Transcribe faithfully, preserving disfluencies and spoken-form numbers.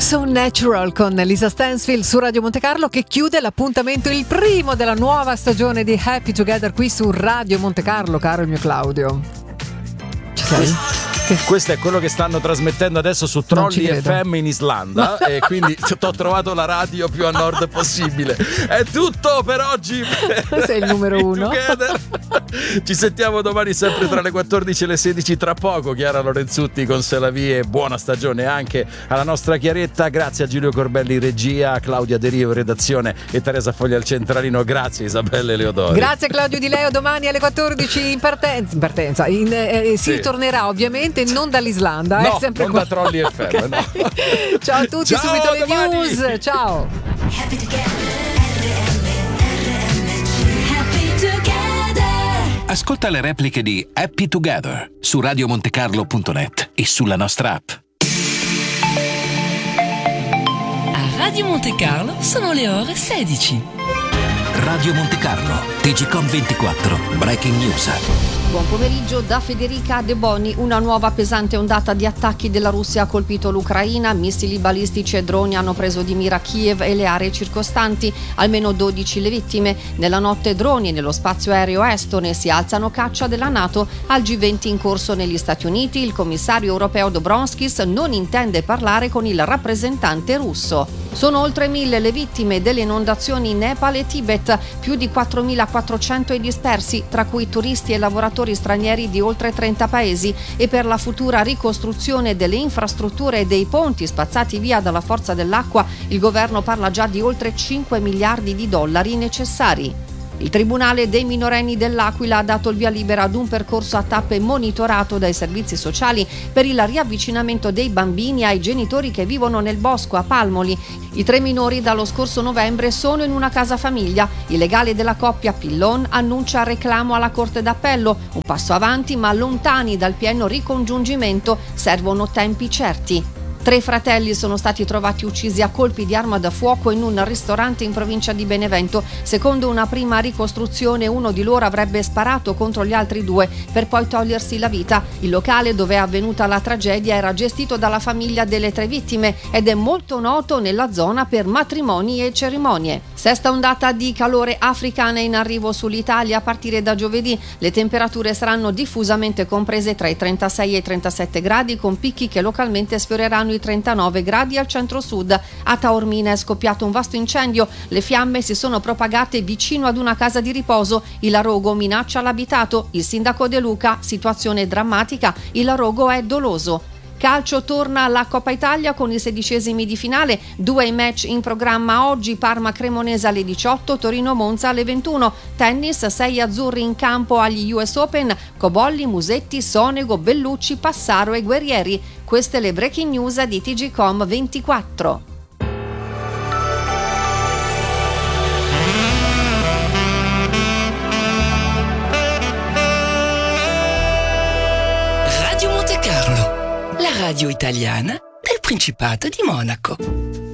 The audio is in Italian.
So Natural con Lisa Stansfield su Radio Monte Carlo, che chiude l'appuntamento, il primo della nuova stagione di Happy Together qui su Radio Monte Carlo, caro il mio Claudio. Ci sei? Che? Questo è quello che stanno trasmettendo adesso su Trolli F M in Islanda e quindi ti ho trovato la radio più a nord possibile. È tutto per oggi. Sei il numero uno. Ci sentiamo domani sempre tra le quattordici e le sedici. Tra poco Chiara Lorenzutti con Se la vie. Buona stagione anche alla nostra Chiaretta. Grazie a Giulio Corbelli regia, a Claudia De Rio redazione e Teresa Foglia al centralino. Grazie Isabelle Leodori. Grazie Claudio Di Leo. Domani alle quattordici in partenza, in partenza in, eh, si sì. tornerà ovviamente non dall'Islanda, no, è sempre non qua. da Trolli F M. Okay. No. Ciao a tutti, ciao, subito le domani. news. Ciao. Happy together. Happy together. Ascolta le repliche di Happy Together su radiomontecarlo punto net e sulla nostra app. A Radio Monte Carlo sono le ore sedici. Radio Monte Carlo, T G Com ventiquattro, Breaking News. Buon pomeriggio da Federica De Boni. Una nuova pesante ondata di attacchi della Russia ha colpito l'Ucraina. Missili balistici e droni hanno preso di mira Kiev e le aree circostanti. Almeno dodici le vittime. Nella notte droni nello spazio aereo estone. Si alzano caccia della NATO al G venti in corso negli Stati Uniti. Il commissario europeo Dombrovskis non intende parlare con il rappresentante russo. Sono oltre mille le vittime delle inondazioni in Nepal e Tibet, più di quattromilaquattrocento i dispersi, tra cui turisti e lavoratori stranieri di oltre trenta paesi, e per la futura ricostruzione delle infrastrutture e dei ponti spazzati via dalla forza dell'acqua, il governo parla già di oltre cinque miliardi di dollari necessari. Il Tribunale dei minorenni dell'Aquila ha dato il via libera ad un percorso a tappe monitorato dai servizi sociali per il riavvicinamento dei bambini ai genitori che vivono nel bosco a Palmoli. I tre minori dallo scorso novembre sono in una casa famiglia. Il legale della coppia Pillon annuncia reclamo alla Corte d'Appello. Un passo avanti, ma lontani dal pieno ricongiungimento, servono tempi certi. Tre fratelli sono stati trovati uccisi a colpi di arma da fuoco in un ristorante in provincia di Benevento. Secondo una prima ricostruzione, uno di loro avrebbe sparato contro gli altri due per poi togliersi la vita. Il locale dove è avvenuta la tragedia era gestito dalla famiglia delle tre vittime ed è molto noto nella zona per matrimoni e cerimonie. Sesta ondata di calore africana in arrivo sull'Italia a partire da giovedì. Le temperature saranno diffusamente comprese tra i trentasei e i trentasette gradi, con picchi che localmente sfioreranno i trentanove gradi al centro-sud. A Taormina è scoppiato un vasto incendio. Le fiamme si sono propagate vicino ad una casa di riposo. Il rogo minaccia l'abitato. Il sindaco De Luca: situazione drammatica, il rogo è doloso. Calcio, torna alla Coppa Italia con i sedicesimi di finale, due match in programma oggi: Parma Cremonese alle diciotto, Torino Monza alle ventuno. Tennis, sei azzurri in campo agli U S Open, Cobolli, Musetti, Sonego, Bellucci, Passaro e Guerrieri. Queste le breaking news di T G Com ventiquattro. Radio Monte Carlo, la radio italiana del Principato di Monaco.